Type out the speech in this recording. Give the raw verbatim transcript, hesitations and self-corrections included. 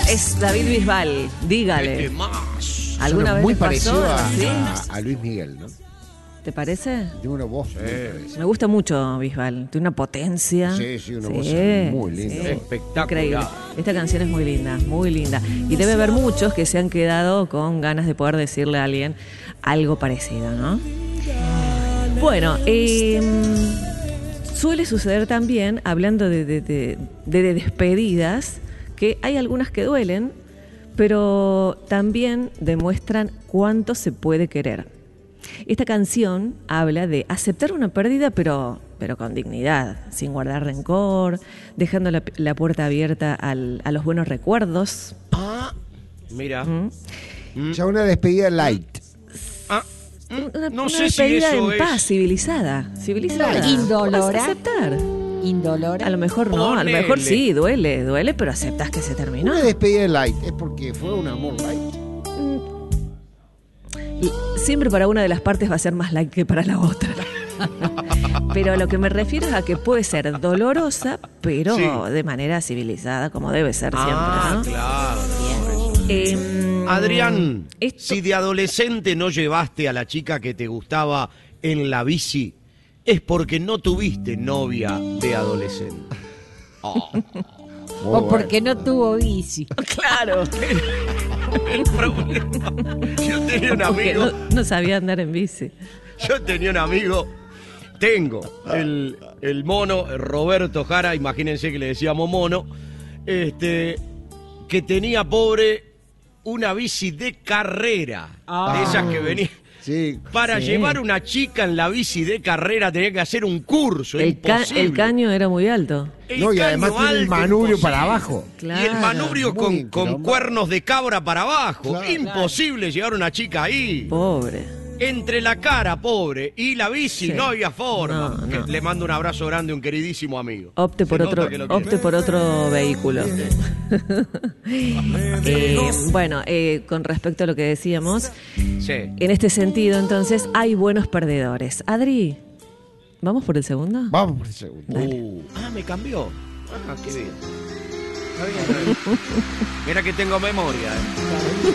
Es David Bisbal, dígale. Este más. ¿Alguna vez muy les pasó? parecido a, ¿Sí? a, a Luis Miguel, ¿no? ¿Te parece? Tiene una voz muy parecida. Me gusta mucho Bisbal, tiene una potencia. Sí, sí, una voz Sí, muy linda. sí. Espectacular. Increíble. Esta canción es muy linda, muy linda. Y debe haber muchos que se han quedado con ganas de poder decirle a alguien algo parecido, ¿no? Bueno, eh, suele suceder también, hablando de, de, de, de despedidas, que hay algunas que duelen, pero también demuestran cuánto se puede querer. Esta canción habla de aceptar una pérdida, pero, pero con dignidad, sin guardar rencor, dejando la, la puerta abierta al, a los buenos recuerdos. Ah, mira. ¿Mm? Ya una despedida light. Ah, Una, no una sé si despedida eso en es. paz, civilizada. Civilizada. Indolora. Vas a aceptar. Indolora. A lo mejor no, a lo Ponele. mejor sí, duele, duele, pero aceptas que se terminó. Una despedida light es porque fue un amor light. Y siempre para una de las partes va a ser más light que para la otra. Pero a lo que me refiero es a que puede ser dolorosa, pero Sí. de manera civilizada, como debe ser Ah, siempre, ¿no? claro. Eh, Adrián, esto- si de adolescente no llevaste a la chica que te gustaba en la bici, es porque no tuviste novia de adolescente. Oh, Muy O porque no tuvo bici. Claro, el problema. Yo tenía un porque amigo, no, no sabía andar en bici. yo tenía un amigo, tengo, el, el mono, Roberto Jara, imagínense que le decíamos mono, este, que tenía, pobre, una bici de carrera, de esas que venía. Sí. Para Sí. llevar una chica en la bici de carrera tenía que hacer un curso, El, ca- imposible. el caño era muy alto. El No, y además caño tiene el alto, manubrio imposible. para abajo. Y el Claro. manubrio Muy con, con enquilombado. cuernos de cabra para abajo. Claro. Imposible llevar una chica ahí. Pobre. Entre la cara, pobre, y la bici Sí. no había forma. No, Que no. Le mando un abrazo grande a un queridísimo amigo. Opte Se por nota otro, que lo quiere. opte por otro vehículo. Eh, bueno, eh, con respecto a lo que decíamos, Sí. en este sentido, entonces, hay buenos perdedores. Adri, ¿vamos por el segundo? Vamos por el segundo. Uh, ah, me cambió. Ah, qué bien. Está bien, está bien. Mira que tengo memoria. eh.